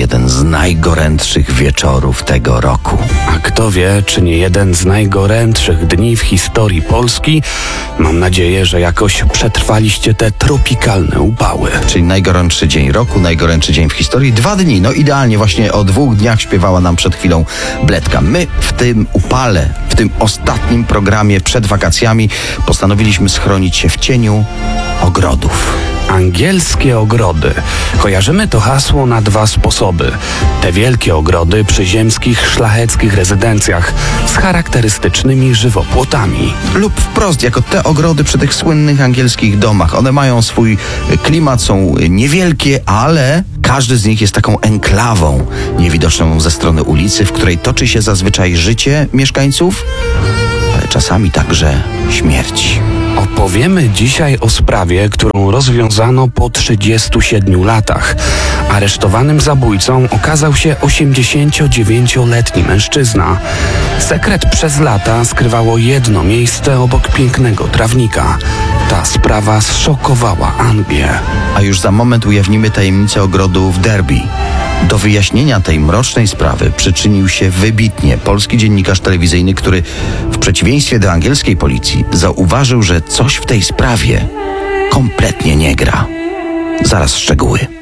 jeden z najgorętszych wieczorów tego roku. A kto wie, czy nie jeden z najgorętszych dni w historii Polski? Mam nadzieję, że jakoś przetrwaliście te tropikalne upały. Czyli najgorętszy dzień roku, najgorętszy dzień w historii. 2 dni, no idealnie, właśnie o 2 dniach śpiewała nam przed chwilą Bledka. My w tym upale, w tym ostatnim programie przed wakacjami postanowiliśmy schronić się w cieniu ogrodów. Angielskie ogrody. Kojarzymy to hasło na 2 sposoby. Te wielkie ogrody przy ziemskich, szlacheckich rezydencjach z charakterystycznymi żywopłotami. Lub wprost, jako te ogrody przy tych słynnych angielskich domach. One mają swój klimat, są niewielkie, ale każdy z nich jest taką enklawą niewidoczną ze strony ulicy, w której toczy się zazwyczaj życie mieszkańców, ale czasami także śmierć. Opowiemy dzisiaj o sprawie, którą rozwiązano po 37 latach. Aresztowanym zabójcą okazał się 89-letni mężczyzna. Sekret przez lata skrywało jedno miejsce obok pięknego trawnika. Ta sprawa zszokowała Anglię. A już za moment ujawnimy tajemnicę ogrodu w Derby. Do wyjaśnienia tej mrocznej sprawy przyczynił się wybitnie polski dziennikarz telewizyjny, który w przeciwieństwie do angielskiej policji zauważył, że coś w tej sprawie kompletnie nie gra. Zaraz szczegóły.